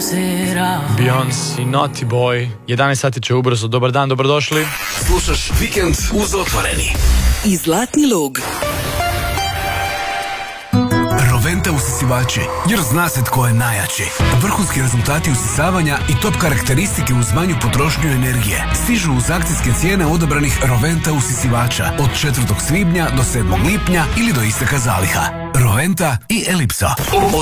Beyoncé i Naughty Boy. 11 sati će ubrzo. Dobar dan, dobrodošli. Slušaš Vikend uz Otvoreni. I Zlatni lug. Roventa usisivači, jer zna se tko je najjači. Vrhunski rezultati usisavanja i top karakteristike uz manju potrošnju energije stižu uz akcijske cijene odabranih Roventa usisivača od 4. svibnja do 7. lipnja ili do isteka zaliha. Roventa i Elipso.